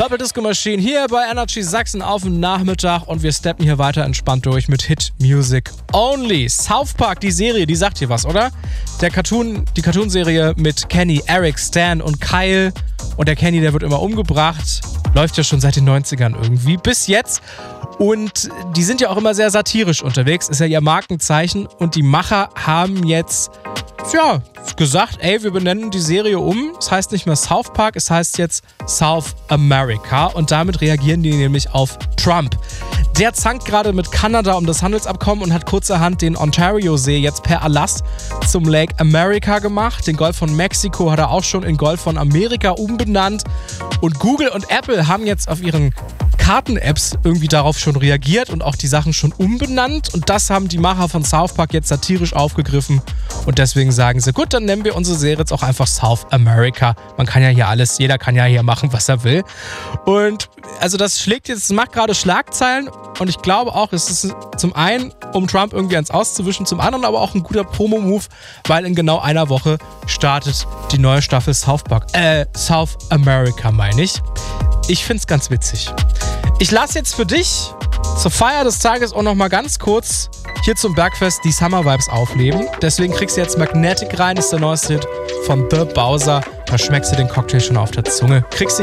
Purple Disco Machine hier bei Energy Sachsen auf dem Nachmittag und wir steppen hier weiter entspannt durch mit Hit Music Only. South Park, die Serie, die sagt hier was, oder? Die Cartoonserie mit Kenny, Eric, Stan und Kyle. Und der Kenny, der wird immer umgebracht. Läuft ja schon seit den 90ern irgendwie. Bis jetzt. Und die sind ja auch immer sehr satirisch unterwegs. Ist ja ihr Markenzeichen. Und die Macher haben jetzt, gesagt, wir benennen die Serie um. Es heißt nicht mehr South Park, es heißt jetzt South America. Und damit reagieren die nämlich auf Trump. Der zankt gerade mit Kanada um das Handelsabkommen und hat kurzerhand den Ontario-See jetzt per Erlass zum Lake America gemacht. Den Golf von Mexiko hat er auch schon in Golf von Amerika umbenannt. Und Google und Apple haben jetzt auf ihren Karten-Apps irgendwie darauf schon reagiert und auch die Sachen schon umbenannt. Und das haben die Macher von South Park jetzt satirisch aufgegriffen. Und deswegen sagen sie, gut, dann nennen wir unsere Serie jetzt auch einfach South America. Man kann ja hier alles, jeder kann ja hier machen, was er will. Und also das macht gerade Schlagzeilen. Und ich glaube auch, es ist zum einen, um Trump irgendwie ans Auszuwischen, zum anderen aber auch ein guter Promo-Move, weil in genau einer Woche startet die neue Staffel South America, meine ich. Ich find's ganz witzig. Ich lasse jetzt für dich zur Feier des Tages auch noch mal ganz kurz hier zum Bergfest die Summer Vibes aufleben. Deswegen kriegst du jetzt Magnetic rein, ist der neueste Hit von The Bowser. Da schmeckst du den Cocktail schon auf der Zunge. Kriegst du